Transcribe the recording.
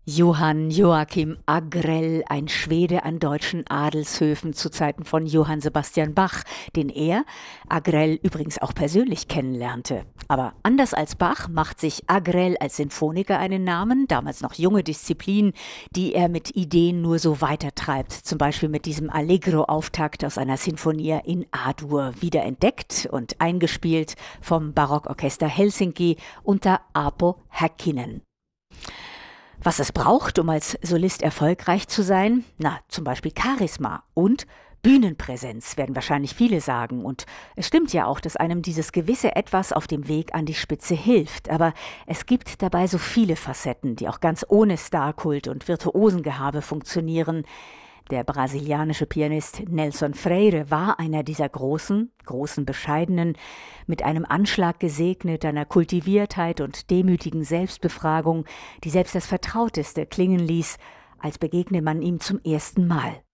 Johann Joachim Agrell, ein Schwede an deutschen Adelshöfen zu Zeiten von Johann Sebastian Bach, den er, Agrell übrigens auch persönlich kennenlernte. Aber anders als Bach macht sich Agrell als Sinfoniker einen Namen, damals noch junge Disziplin, die er mit Ideen nur so weitertreibt. Zum Beispiel mit diesem Allegro-Auftakt aus einer Sinfonia in A-Dur, wiederentdeckt und eingespielt vom Barockorchester Helsinki unter Aapo Häkkinen. Was es braucht, um als Solist erfolgreich zu sein? Na, zum Beispiel Charisma und Bühnenpräsenz, werden wahrscheinlich viele sagen. Und es stimmt ja auch, dass einem dieses gewisse Etwas auf dem Weg an die Spitze hilft. Aber es gibt dabei so viele Facetten, die auch ganz ohne Starkult und Virtuosengehabe funktionieren. Der brasilianische Pianist Nelson Freire war einer dieser großen, bescheidenen, mit einem Anschlag gesegnet, einer Kultiviertheit und demütigen Selbstbefragung, die selbst das Vertrauteste klingen ließ, als begegne man ihm zum ersten Mal.